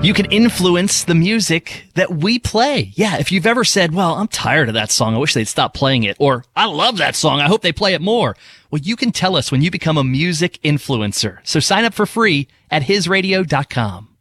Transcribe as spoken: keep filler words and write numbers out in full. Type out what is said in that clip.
You can influence the music that we play. Yeah, if you've ever said, well, I'm tired of that song, I wish they'd stop playing it, or I love that song, I hope they play it more. Well, you can tell us when you become a music influencer. So sign up for free at his radio dot com.